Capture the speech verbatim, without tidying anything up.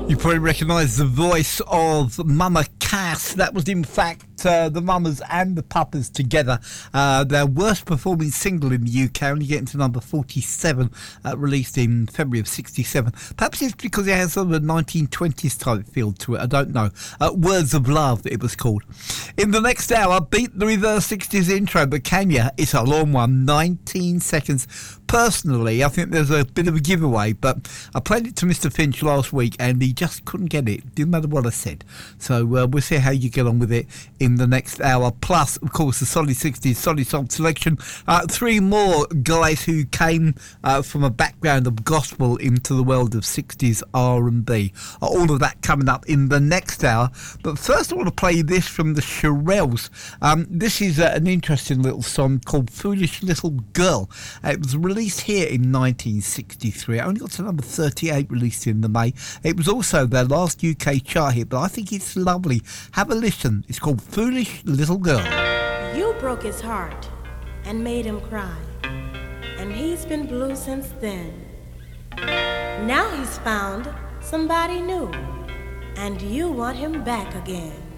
You probably recognise the voice of Mama Cass. That was in fact uh, the Mamas and the Papas together. Uh, their worst performing single in the U K, only getting to number forty-seven, uh, released in February of sixty-seven. Perhaps it's because it has sort of a nineteen twenties type feel to it, I don't know. Uh, Words of Love, it was called. In the next hour, beat the reverse sixties intro, but can you? It's a long one, nineteen seconds. Personally, I think there's a bit of a giveaway, but I played it to Mister Finch last week and he just couldn't get it. Didn't matter what I said. So uh, we'll see how you get on with it in the next hour. Plus, of course, the Solid sixties, Solid Song Selection. Uh, three more guys who came uh, from a background of gospel into the world of sixties R and B. Uh, all of that coming up in the next hour. But first I want to play this from the Shirelles. Um, this is uh, an interesting little song called Foolish Little Girl. Uh, it was released here in nineteen sixty-three. It only got to number thirty-eight, released in the May. It was also their last U K chart hit, but I think it's lovely. Have a listen. It's called Foolish Little Girl. You broke his heart and made him cry, and he's been blue since then. Now he's found somebody new, and you want him back again.